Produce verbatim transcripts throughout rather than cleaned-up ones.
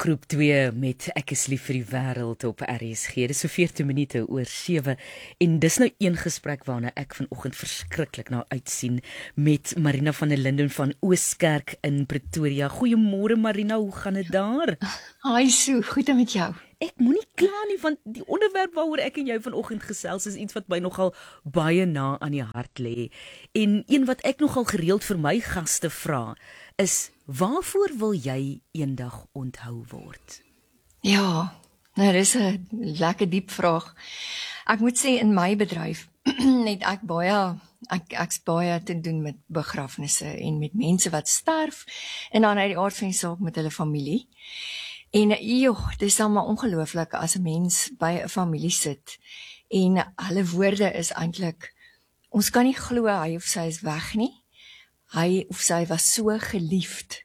Groep twee met Ek is lief vir die wêreld op R S G. Dis so veertien minute oor sewe en dis nou een gesprek waarna ek vanoggend verskriklik na uitsien met Marina van der Linden van Ooskerk in Pretoria. Goeiemôre Marina, hoe gaan dit daar? Hi Sue, goed en met jou? Ek moenie kla nie, want die onderwerp waaroor ek en jy vanoggend gesels is iets wat my nogal baie na aan die hart lê. En een wat ek nogal gereeld vir my gaste vra is, waarvoor wil jy eendag onthou word? Ja, nou dis 'n lekker diep vraag. Ek moet sê in my bedryf net ek baie ek ek's baie te doen met begrafnisse en met mense wat sterf en dan uit die aard van die saak met hulle familie. En joh, dis dan maar ongelooflik as 'n mens by 'n familie sit en hulle woorde is eintlik, ons kan nie glo hy of sy is weg nie. Hy of sy was so geliefd.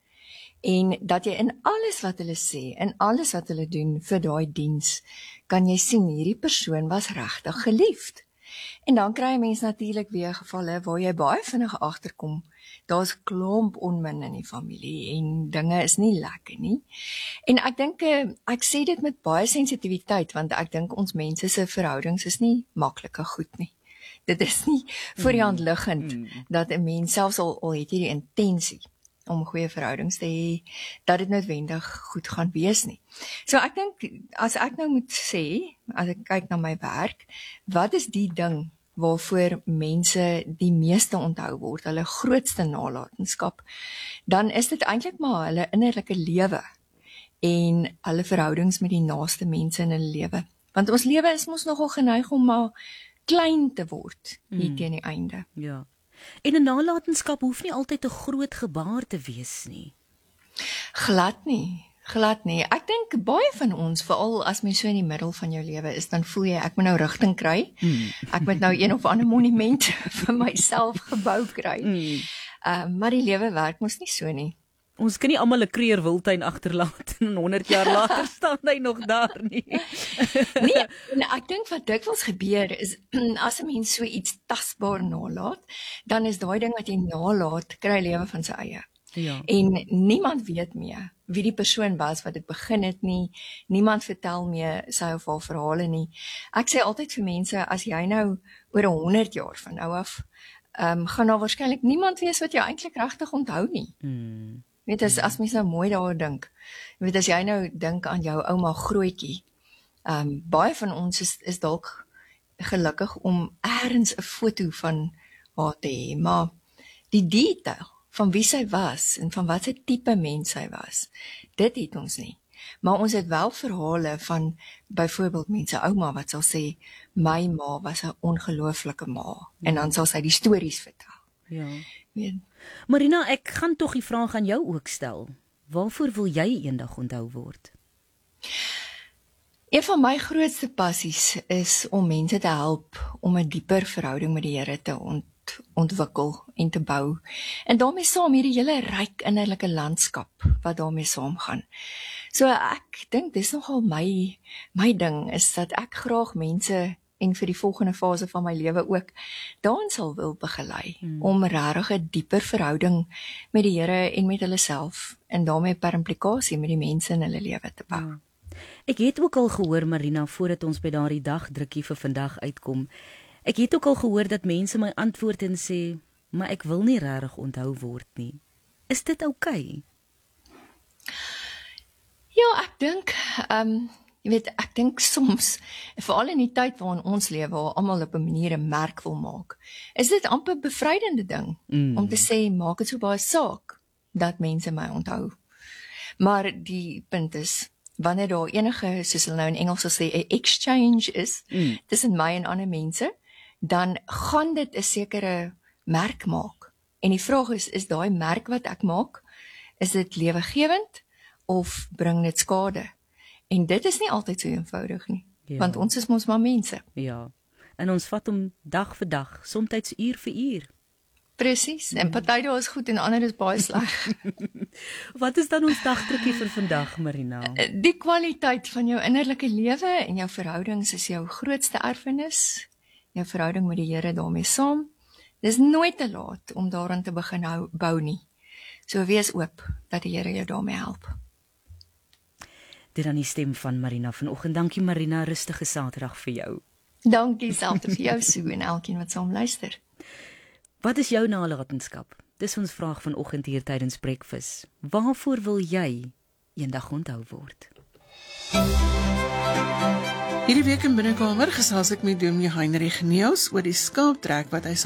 En dat jy in alles wat hulle sê, in alles wat hulle doen vir daai diens, kan jy sien hierdie persoon was regtig geliefd. En dan kry jy mens natuurlik weer gevalle waar jy baie vinnig agterkom, daar's klomp onmin in die familie en dinge is nie lekker nie. En ek dink ek sê dit met baie sensitiwiteit, want ek dink ons mense se verhoudings is nie maklike goed nie. Dit is nie voor die hand liggend mm. dat 'n mens selfs al, al het jy die intensie om goeie verhoudings te hê, dat dit noodwendig goed gaan wees nie. So ek dink, as ek nou moet sê, as ek kyk na my werk, wat is die ding waarvoor mense die meeste onthou word, hulle grootste nalatenskap, dan is dit eintlik maar hulle innerlike lewe en hulle verhoudings met die naaste mense in hulle lewe. Want ons lewe is mos nogal geneig om maar klein te word hier hmm. teen die einde. Ja. En 'n nalatenskap hoef nie altyd 'n groot gebaar te wees nie. Glad nie, glad nie. Ek dink baie van ons, veral as mens so in die middel van jou lewe is, dan voel jy ek moet nou rigting kry. Hmm. Ek moet nou een of ander monument vir myself gebou kry. Hmm. Uh, maar die lewe werk mos nie so nie. Ons kan nie almal 'n Kruger Wildtuin agterlaat en honderd jaar later staan hy nog daar nie. Nee, en ek dink wat dikwels gebeur is, as 'n mens so iets tasbaar nalaat, dan is daai ding wat jy nalaat, kry lewe van sy eie. Ja. En niemand weet meer wie die persoon was wat dit begin het nie, niemand vertel meer sy of haar verhale nie. Ek sê altyd vir mense, as jy nou oor honderd jaar van nou af, um, gaan daar waarskynlik niemand wees wat jou eintlik regtig onthou nie. Hmm. Weet as, as mens nou mooi daaroor dink, weet as jy nou dink aan jou ouma grootjie, um, baie van ons is, is dalk gelukkig om ergens 'n foto van haar te hê, maar die detail van wie sy was en van wat 'n tipe mens sy was, dit het ons nie. Maar ons het wel verhale van byvoorbeeld mense ouma wat sal sê, my ma was 'n ongelooflike ma, ja. En dan sal sy die stories vertel. Ja. Weet, Marina, ek gaan tog die vraag aan jou ook stel. Waarvoor wil jy eendag onthou word? Een van my grootste passies is om mense te help om 'n dieper verhouding met die Here te ont, ontwikkel en te bou. En daarmee saam hierdie hele ryk innerlike landskap wat daarmee saamgaan. So ek dink dis nogal my my ding is dat ek graag mense en vir die volgende fase van my lewe ook daarin sal wil begelei, hmm. om regtig 'n dieper verhouding met die Here en met hulle self en daarmee per implikasie met die mense in hulle lewe te bou. Ja. Ek het ook al gehoor, Marina, voordat ons by daardie dagdrukkie vir vandag uitkom, ek het ook al gehoor dat mense my antwoord en sê, maar ek wil nie regtig onthou word nie. Is dit oukei? Ja, ek dink, um, jy weet, ek dink soms, veral in die tyd waarin ons lewe, waar almal op 'n manier 'n merk wil maak, is dit amper 'n bevrydende ding, mm. om te sê, maak dit so baie saak, dat mense my onthou. Maar die punt is, wanneer daar enige, soos hulle nou in Engels sal sê, 'n exchange is, mm. tussen my en ander mense, dan gaan dit 'n sekere merk maak. En die vraag is, is daai merk wat ek maak, is dit lewegewend, of bring dit skade? En dit is nie altyd so eenvoudig nie, ja. Want ons is mos maar mense. Ja, en ons vat hom dag vir dag, soms uur vir uur. Presies, en party dae is goed en ander is baie sleg. Wat is dan ons dagdrukkie vir vandag, Marina? Die kwaliteit van jou innerlike lewe en jou verhoudings is jou grootste erfenis, jou verhouding met die Here daarmee saam. Dis nooit te laat om daaraan te begin hou, bou nie. So wees oop dat die Here jou daarmee help. Dit dan die stem van Marina vanoggend. Dankie Marina, rustige Saterdag vir jou. Dankie selfs vir jou Sue en elkeen wat saam luister. Wat is jou nalatenskap? Dis ons vraag vanoggend hier tydens Breakfast. Waarvoor wil jy eendag onthou word? Hierdie week in Binnekamer gesels ek met Dominee Heinrich Neels oor die skaaptrek wat hy